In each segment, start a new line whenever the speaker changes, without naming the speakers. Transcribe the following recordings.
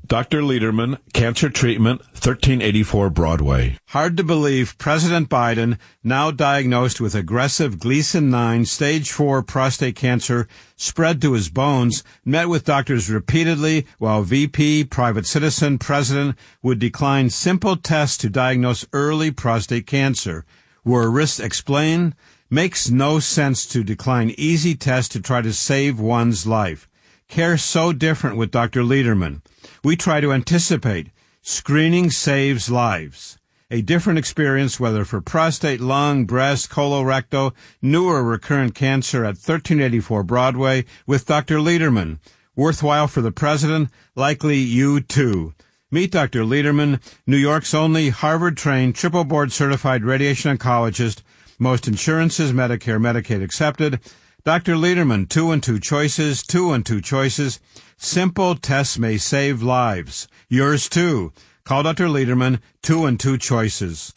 Dr. Lederman, Cancer Treatment, 1384 Broadway.
Hard to believe President Biden, now diagnosed with aggressive Gleason 9 stage 4 prostate cancer spread to his bones, met with doctors repeatedly while VP, private citizen, president would decline simple tests to diagnose early prostate cancer. Were risks explained? Makes no sense to decline easy tests to try to save one's life. Care so different with Dr. Lederman. We try to anticipate. Screening saves lives. A different experience, whether for prostate, lung, breast, colorectal, new or recurrent cancer at 1384 Broadway with Dr. Lederman. Worthwhile for the president, likely you too. Meet Dr. Lederman, New York's only Harvard-trained, triple board-certified radiation oncologist, most insurances, Medicare, Medicaid accepted. Dr. Lederman, 2 and 2 choices, 2 and 2 choices. Simple tests may save lives. Yours too. Call Dr. Lederman, 2 and 2 choices.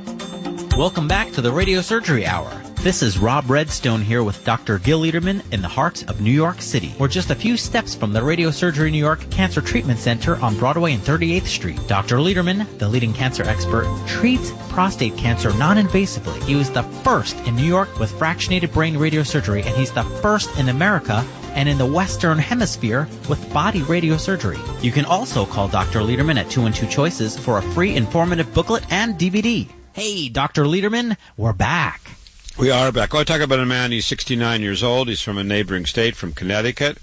Welcome back to the Radio Surgery Hour. This is Rob Redstone here with Dr. Gil Lederman in the heart of New York City. We're just a few steps from the Radio Surgery New York Cancer Treatment Center on Broadway and 38th Street. Dr. Lederman, the leading cancer expert, treats prostate cancer non-invasively. He was the first in New York with fractionated brain radiosurgery, and he's the first in America and in the Western Hemisphere with body radiosurgery. You can also call Dr. Lederman at 2 and 2 choices for a free informative booklet and DVD. Hey, Dr. Lederman, we're back.
We are back. I want to talk about a man. He's 69 years old. He's from a neighboring state, from Connecticut.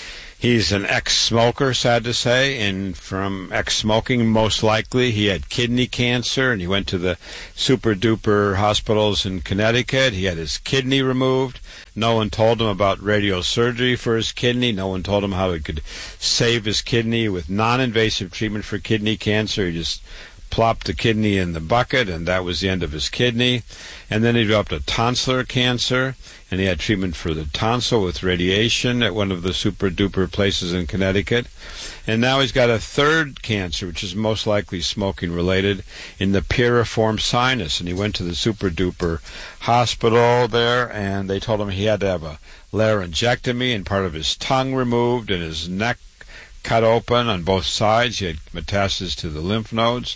He's an ex-smoker, sad to say, and from ex-smoking, most likely, he had kidney cancer, and he went to the super-duper hospitals in Connecticut. He had his kidney removed. No one told him about radiosurgery for his kidney. No one told him how he could save his kidney with non-invasive treatment for kidney cancer. He just plopped the kidney in the bucket, and that was the end of his kidney. And then he developed a tonsillar cancer, and he had treatment for the tonsil with radiation at one of the super-duper places in Connecticut. And now he's got a third cancer, which is most likely smoking-related, in the piriform sinus. And he went to the super-duper hospital there, and they told him he had to have a laryngectomy and part of his tongue removed and his neck cut open on both sides. He had metastasis to the lymph nodes.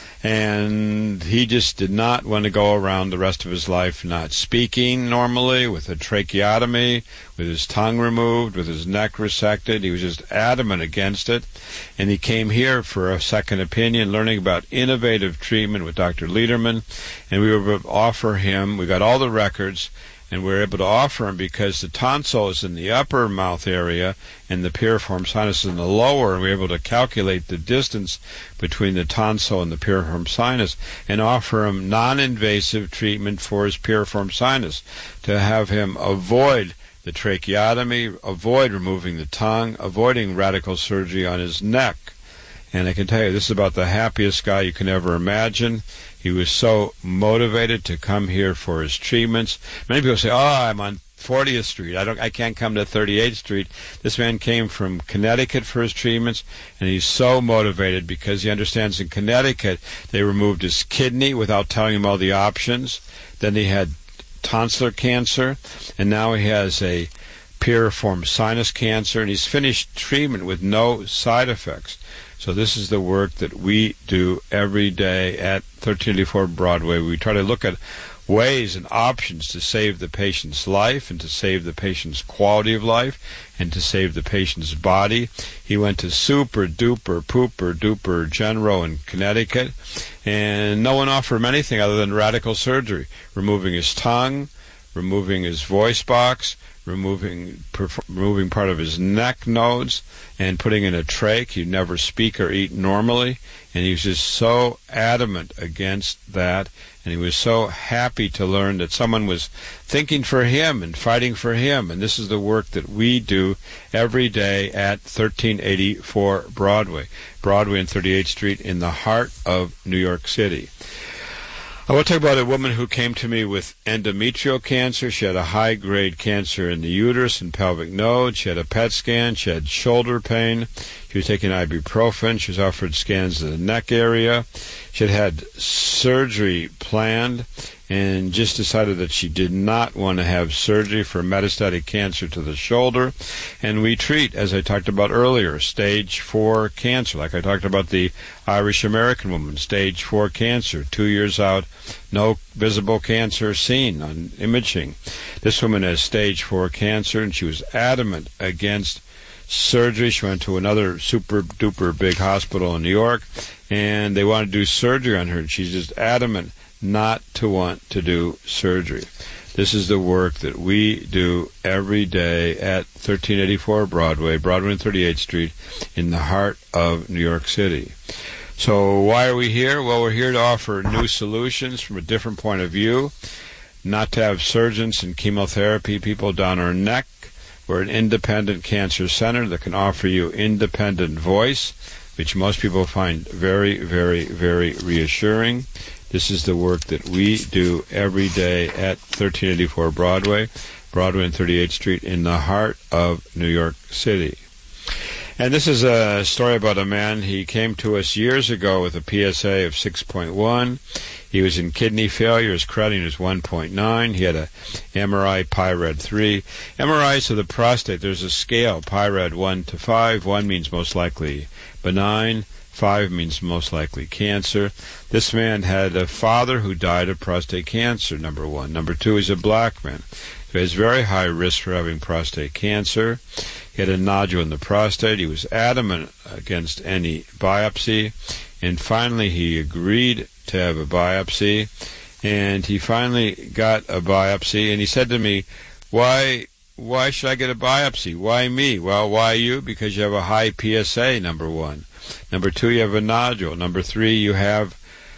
And he just did not want to go around the rest of his life not speaking normally, with a tracheotomy, with his tongue removed, with his neck resected. He was just adamant against it. And he came here for a second opinion, learning about innovative treatment with Dr. Lederman. And we were able to offer him, we got all the records, and we were able to offer him, because the tonsil is in the upper mouth area and the piriform sinus is in the lower, and we were able to calculate the distance between the tonsil and the piriform sinus and offer him non-invasive treatment for his piriform sinus, to have him avoid the tracheotomy, avoid removing the tongue, avoiding radical surgery on his neck. And I can tell you, this is about the happiest guy you can ever imagine. He was so motivated to come here for his treatments. Many people say, I'm on 40th Street. I can't come to 38th Street. This man came from Connecticut for his treatments, and he's so motivated because he understands in Connecticut they removed his kidney without telling him all the options. Then he had tonsillar cancer, and now he has a piriform sinus cancer, and he's finished treatment with no side effects. So this is the work that we do every day at 1384 Broadway. We try to look at ways and options to save the patient's life and to save the patient's quality of life and to save the patient's body. He went to super duper pooper duper Genro in Connecticut, and no one offered him anything other than radical surgery, removing his tongue, removing his voice box, removing part of his neck nodes, and putting in a trach. He'd never speak or eat normally, and he was just so adamant against that, and he was so happy to learn that someone was thinking for him and fighting for him. And this is the work that we do every day at 1384 Broadway and 38th Street in the heart of New York City. I want to talk about a woman who came to me with endometrial cancer. She had a high-grade cancer in the uterus and pelvic node. She had a PET scan. She had shoulder pain. She was taking ibuprofen. She was offered scans of the neck area. She had surgery planned, and just decided that she did not want to have surgery for metastatic cancer to the shoulder. And we treat, as I talked about earlier, stage 4 cancer. Like I talked about the Irish-American woman, stage 4 cancer, 2 years out, no visible cancer seen on imaging. This woman has stage 4 cancer, and she was adamant against surgery. She went to another super-duper big hospital in New York, and they wanted to do surgery on her, and she's just adamant not to want to do surgery. This is the work that we do every day at 1384 Broadway and 38th Street in the heart of New York City. So why are we here? Well, we're here to offer new solutions from a different point of view, not to have surgeons and chemotherapy people down our neck. We're an independent cancer center that can offer you independent voice, which most people find very, very, very reassuring. This is the work that we do every day at 1384 Broadway and 38th Street in the heart of New York City. And this is a story about a man. He came to us years ago with a PSA of 6.1. He was in kidney failure. His creatinine was 1.9. He had a MRI PIRAD 3. MRIs of the prostate, there's a scale, PIRAD 1 to 5. 1 means most likely benign. 5 means most likely cancer. This man had a father who died of prostate cancer, number 1. Number 2, he's a black man. So he has very high risk for having prostate cancer. He had a nodule in the prostate. He was adamant against any biopsy. And finally, he agreed to have a biopsy. And he finally got a biopsy. And he said to me, why should I get a biopsy? Why me? Well, why you? Because you have a high PSA, number 1. Number 2, you have a nodule. Number 3, you have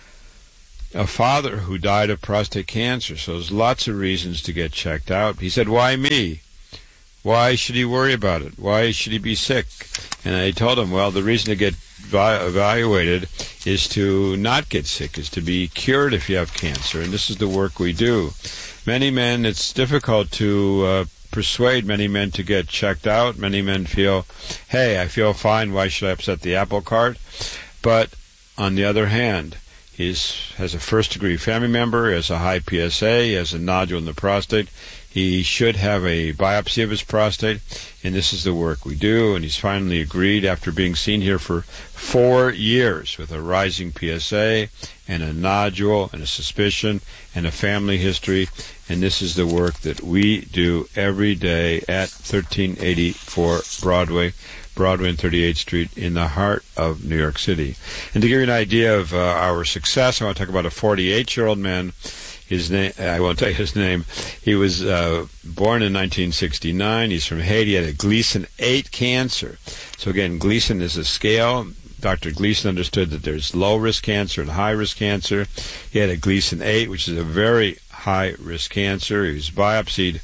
a father who died of prostate cancer. So there's lots of reasons to get checked out. He said, why me? Why should he worry about it? Why should he be sick? And I told him, well, the reason to get evaluated is to not get sick, is to be cured if you have cancer. And this is the work we do. Many men, it's difficult to persuade many men to get checked out. Many men feel, hey, I feel fine, why should I upset the apple cart? But on the other hand, he has a first-degree family member, he has a high PSA, he has a nodule in the prostate. He should have a biopsy of his prostate, and this is the work we do. And he's finally agreed after being seen here for 4 years with a rising PSA and a nodule and a suspicion and a family history. And this is the work that we do every day at 1384 Broadway and 38th Street in the heart of New York City. And to give you an idea of our success, I want to talk about a 48-year-old man. His name, I won't tell you his name. He was born in 1969. He's from Haiti. He had a Gleason 8 cancer. So again, Gleason is a scale. Dr. Gleason understood that there's low-risk cancer and high-risk cancer. He had a Gleason 8, which is a very high-risk cancer. He was biopsied,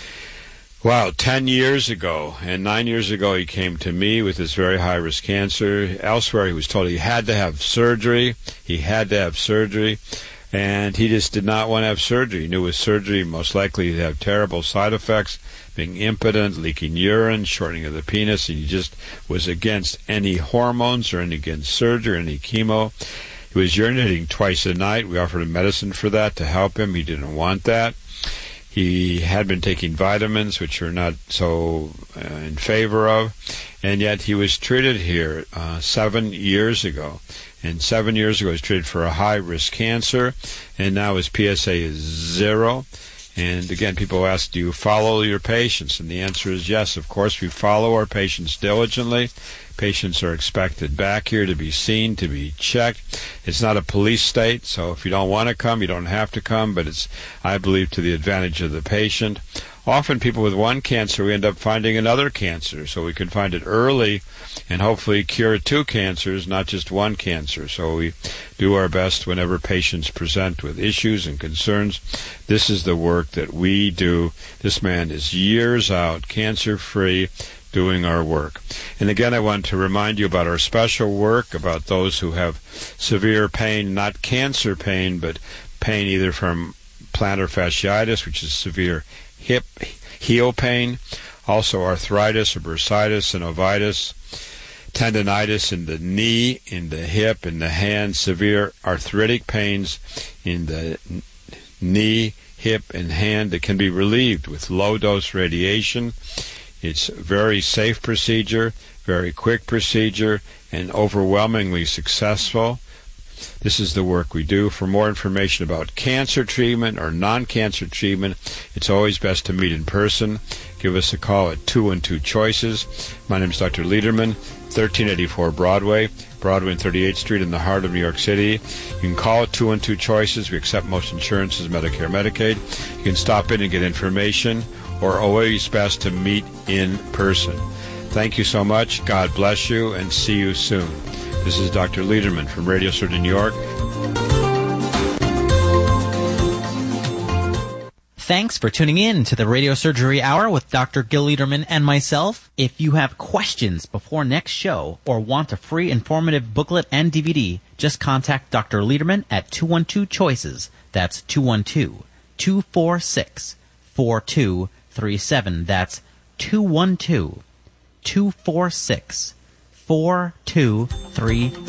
10 years ago. And 9 years ago, he came to me with this very high-risk cancer. Elsewhere, he was told he had to have surgery. And he just did not want to have surgery. He knew with surgery, most likely he'd have terrible side effects, being impotent, leaking urine, shortening of the penis. And he just was against any hormones or against surgery, any chemo. He was urinating twice a night. We offered him medicine for that to help him. He didn't want that. He had been taking vitamins, which are not so in favor of. And yet he was treated here 7 years ago. And 7 years ago, he was treated for a high-risk cancer, and now his PSA is 0. And again, people ask, do you follow your patients? And the answer is yes. Of course, we follow our patients diligently. Patients are expected back here to be seen, to be checked. It's not a police state, so if you don't want to come, you don't have to come, but it's, I believe, to the advantage of the patient. Often people with one cancer, we end up finding another cancer, so we can find it early and hopefully cure 2 cancers, not just 1 cancer. So we do our best whenever patients present with issues and concerns. This is the work that we do. This man is years out, cancer-free, doing our work. And again, I want to remind you about our special work, about those who have severe pain, not cancer pain, but pain either from plantar fasciitis, which is severe hip heel pain, also arthritis or bursitis, synovitis, tendonitis in the knee, in the hip, in the hand, severe arthritic pains in the knee, hip, and hand that can be relieved with low-dose radiation. It's a very safe procedure, very quick procedure, and overwhelmingly successful. This is the work we do. For more information about cancer treatment or non-cancer treatment, it's always best to meet in person. Give us a call at 212-CHOICES. My name is Dr. Lederman, 1384 Broadway and 38th Street in the heart of New York City. You can call at 212-CHOICES. We accept most insurances, Medicare, Medicaid. You can stop in and get information, or always best to meet in person. Thank you so much. God bless you, and see you soon. This is Dr. Lederman from Radio Surgery New York.
Thanks for tuning in to the Radio Surgery Hour with Dr. Gil Lederman and myself. If you have questions before next show or want a free informative booklet and DVD, just contact Dr. Lederman at 212-CHOICES. That's 212-246-4237. That's 212-246-4237.